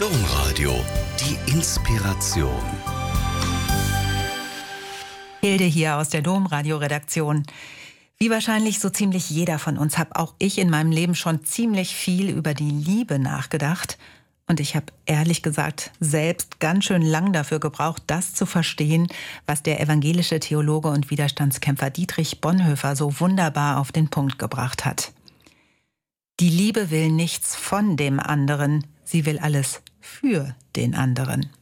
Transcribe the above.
Domradio, die Inspiration. Hilde hier aus der Domradio-Redaktion. Wie wahrscheinlich so ziemlich jeder von uns habe auch ich in meinem Leben schon ziemlich viel über die Liebe nachgedacht. Und ich habe ehrlich gesagt selbst ganz schön lang dafür gebraucht, das zu verstehen, was der evangelische Theologe und Widerstandskämpfer Dietrich Bonhoeffer so wunderbar auf den Punkt gebracht hat. Die Liebe will nichts von dem anderen, sie will alles für den anderen.